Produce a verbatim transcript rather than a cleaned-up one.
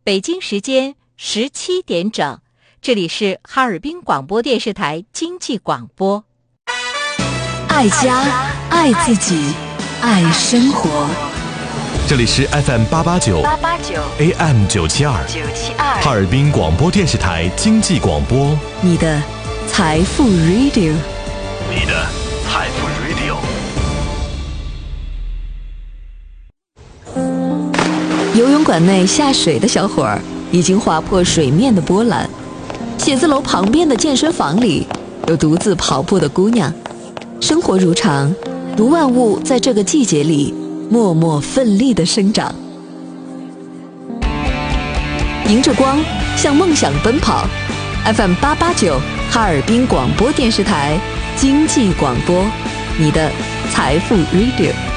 北京时间十七点整，这里是哈尔滨广播电视台经济广播。 爱家，爱自己，爱生活。 这里是 F M 八八九 A M 九七二哈尔滨广播电视台经济广播， 你的财富 Radio， 你的财富 Radio。 游泳馆内下水的小伙儿已经划破水面的波澜，写字楼旁边的健身房里有独自跑步的姑娘。生活如常，如万物在这个季节里默默奋力地生长，迎着光向梦想奔跑。 F M 八八九哈尔滨广播电视台经济广播，你的财富 Radio。